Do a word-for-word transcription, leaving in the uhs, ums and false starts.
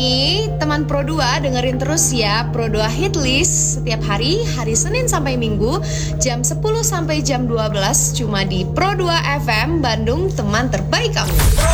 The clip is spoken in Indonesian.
Nih, teman Pro dua dengerin terus ya Pro dua Hit List setiap hari, hari Senin sampai Minggu, jam sepuluh sampai jam dua belas cuma di Pro dua F M Bandung, teman terbaik kamu.